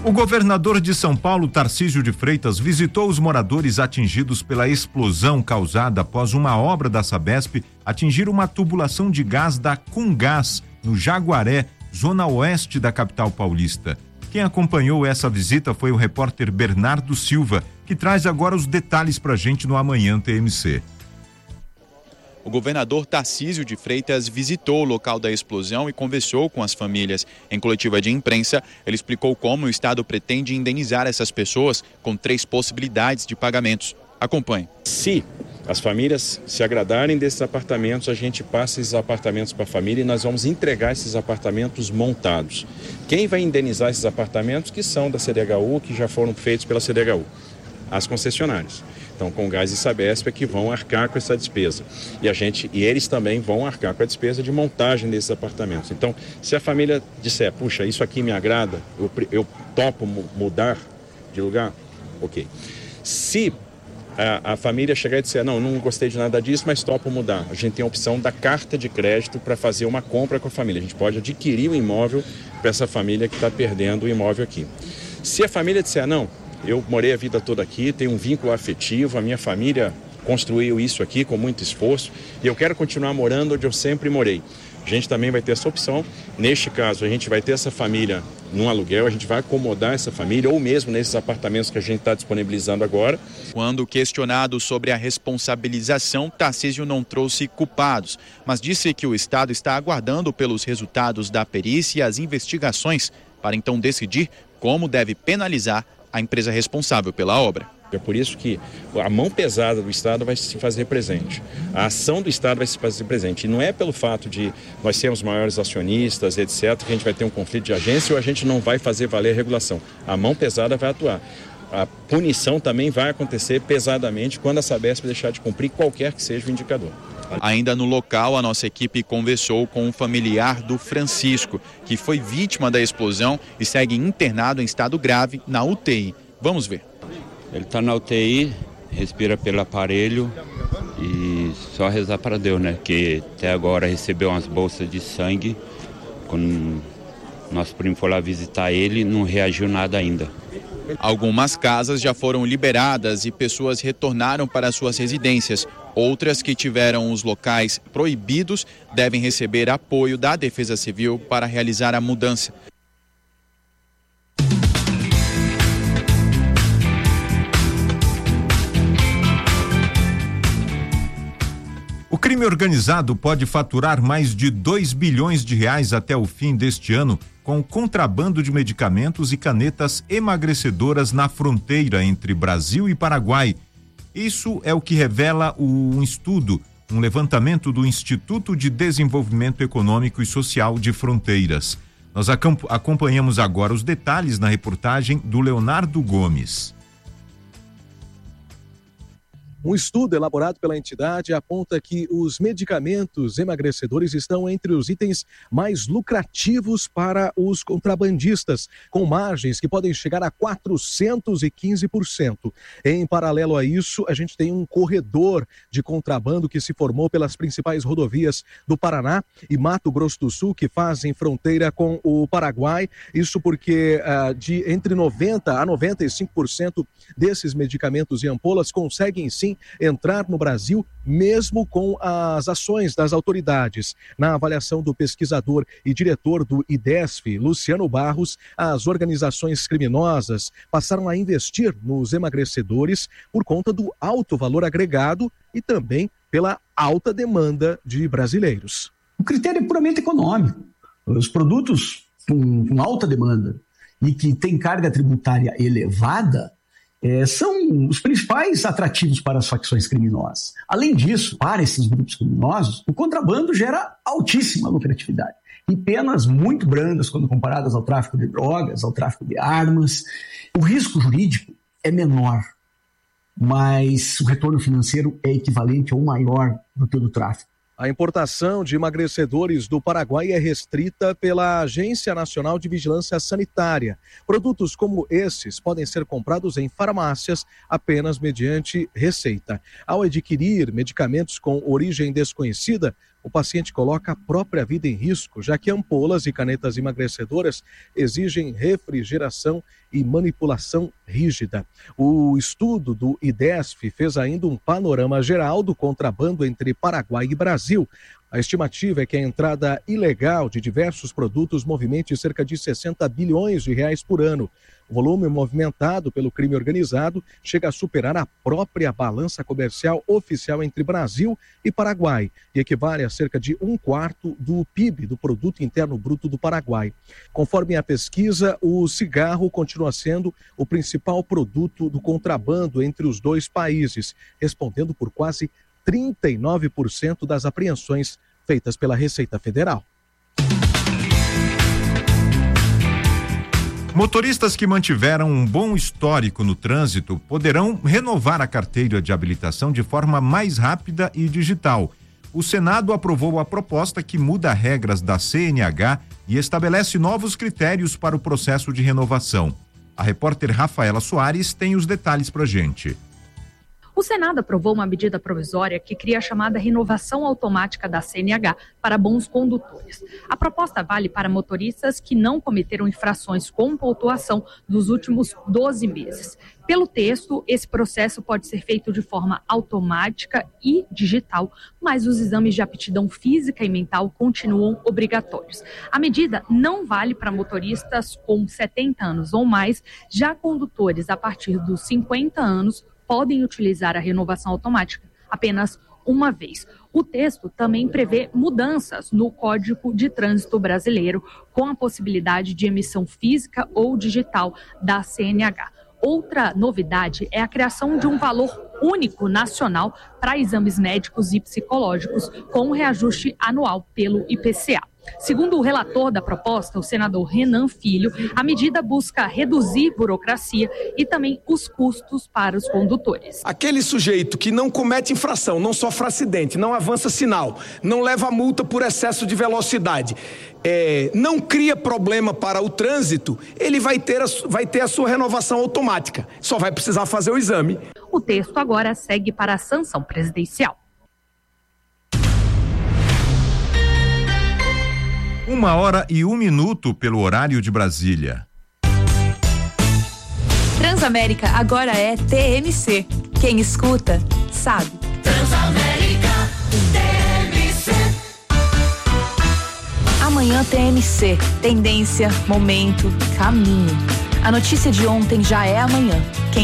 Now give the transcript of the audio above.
O governador de São Paulo, Tarcísio de Freitas, visitou os moradores atingidos pela explosão causada após uma obra da Sabesp atingir uma tubulação de gás da Comgás, no Jaguaré, zona oeste da capital paulista. Quem acompanhou essa visita foi o repórter Bernardo Silva, que traz agora os detalhes pra gente no Amanhã TMC. O governador Tarcísio de Freitas visitou o local da explosão e conversou com as famílias. Em coletiva de imprensa, ele explicou como o Estado pretende indenizar essas pessoas com 3 possibilidades de pagamentos. Acompanhe. Se as famílias se agradarem desses apartamentos, a gente passa esses apartamentos para a família e nós vamos entregar esses apartamentos montados. Quem vai indenizar esses apartamentos? Que são da CDHU, que já foram feitos pela CDHU, as concessionárias. Então, Comgás e Sabesp é que vão arcar com essa despesa. E eles também vão arcar com a despesa de montagem desses apartamentos. Então, se a família disser, puxa, isso aqui me agrada, eu topo mudar de lugar, ok. Se a família chegar e disser, não gostei de nada disso, mas topo mudar, a gente tem a opção da carta de crédito para fazer uma compra com a família. A gente pode adquirir o imóvel para essa família que está perdendo o imóvel aqui. Se a família disser, não, eu morei a vida toda aqui, tenho um vínculo afetivo, a minha família construiu isso aqui com muito esforço e eu quero continuar morando onde eu sempre morei. A gente também vai ter essa opção. Neste caso, a gente vai ter essa família num aluguel, a gente vai acomodar essa família ou mesmo nesses apartamentos que a gente está disponibilizando agora. Quando questionado sobre a responsabilização, Tarcísio não trouxe culpados, mas disse que o Estado está aguardando pelos resultados da perícia e as investigações para então decidir como deve penalizar a empresa responsável pela obra. É por isso que a mão pesada do Estado vai se fazer presente. A ação do Estado vai se fazer presente. E não é pelo fato de nós sermos maiores acionistas, etc., que a gente vai ter um conflito de agência ou a gente não vai fazer valer a regulação. A mão pesada vai atuar. A punição também vai acontecer pesadamente quando a Sabesp deixar de cumprir qualquer que seja o indicador. Ainda no local, a nossa equipe conversou com um familiar do Francisco, que foi vítima da explosão e segue internado em estado grave na UTI. Vamos ver. Ele está na UTI, respira pelo aparelho e só rezar para Deus, né? Que até agora recebeu umas bolsas de sangue. Quando nosso primo foi lá visitar ele, não reagiu nada ainda. Algumas casas já foram liberadas e pessoas retornaram para suas residências. Outras que tiveram os locais proibidos devem receber apoio da Defesa Civil para realizar a mudança. O crime organizado pode faturar mais de 2 bilhões de reais até o fim deste ano com o contrabando de medicamentos e canetas emagrecedoras na fronteira entre Brasil e Paraguai. Isso é o que revela um estudo, um levantamento do Instituto de Desenvolvimento Econômico e Social de Fronteiras. Nós acompanhamos agora os detalhes na reportagem do Leonardo Gomes. Um estudo elaborado pela entidade aponta que os medicamentos emagrecedores estão entre os itens mais lucrativos para os contrabandistas, com margens que podem chegar a 415%. Em paralelo a isso, a gente tem um corredor de contrabando que se formou pelas principais rodovias do Paraná e Mato Grosso do Sul, que fazem fronteira com o Paraguai. Isso porque de entre 90% a 95% desses medicamentos e ampolas conseguem sim entrar no Brasil, mesmo com as ações das autoridades. Na avaliação do pesquisador e diretor do IDESF, Luciano Barros, as organizações criminosas passaram a investir nos emagrecedores por conta do alto valor agregado e também pela alta demanda de brasileiros. O critério é puramente econômico. Os produtos com alta demanda e que têm carga tributária elevada são os principais atrativos para as facções criminosas. Além disso, para esses grupos criminosos, o contrabando gera altíssima lucratividade e penas muito brandas quando comparadas ao tráfico de drogas, ao tráfico de armas. O risco jurídico é menor, mas o retorno financeiro é equivalente ou maior do que o do tráfico. A importação de emagrecedores do Paraguai é restrita pela Agência Nacional de Vigilância Sanitária. Produtos como esses podem ser comprados em farmácias apenas mediante receita. Ao adquirir medicamentos com origem desconhecida, o paciente coloca a própria vida em risco, já que ampolas e canetas emagrecedoras exigem refrigeração e manipulação rígida. O estudo do IDESF fez ainda um panorama geral do contrabando entre Paraguai e Brasil. A estimativa é que a entrada ilegal de diversos produtos movimente cerca de 60 bilhões de reais por ano. O volume movimentado pelo crime organizado chega a superar a própria balança comercial oficial entre Brasil e Paraguai e equivale a cerca de 1/4 do PIB, do Produto Interno Bruto do Paraguai. Conforme a pesquisa, o cigarro continua sendo o principal produto do contrabando entre os dois países, respondendo por quase 39% das apreensões feitas pela Receita Federal. Motoristas que mantiveram um bom histórico no trânsito poderão renovar a carteira de habilitação de forma mais rápida e digital. O Senado aprovou a proposta que muda regras da CNH e estabelece novos critérios para o processo de renovação. A repórter Rafaela Soares tem os detalhes pra gente. O Senado aprovou uma medida provisória que cria a chamada renovação automática da CNH para bons condutores. A proposta vale para motoristas que não cometeram infrações com pontuação nos últimos 12 meses. Pelo texto, esse processo pode ser feito de forma automática e digital, mas os exames de aptidão física e mental continuam obrigatórios. A medida não vale para motoristas com 70 anos ou mais, já condutores a partir dos 50 anos podem utilizar a renovação automática apenas uma vez. O texto também prevê mudanças no Código de Trânsito Brasileiro, com a possibilidade de emissão física ou digital da CNH. Outra novidade é a criação de um valor único nacional para exames médicos e psicológicos, com reajuste anual pelo IPCA. Segundo o relator da proposta, o senador Renan Filho, a medida busca reduzir burocracia e também os custos para os condutores. Aquele sujeito que não comete infração, não sofre acidente, não avança sinal, não leva multa por excesso de velocidade, não cria problema para o trânsito, ele vai ter a sua renovação automática. Só vai precisar fazer o exame. O texto agora segue para a sanção presidencial. 1h01 pelo horário de Brasília. Transamérica agora é TMC. Quem escuta, sabe. Transamérica, TMC. Amanhã TMC. Tendência, momento, caminho. A notícia de ontem já é amanhã.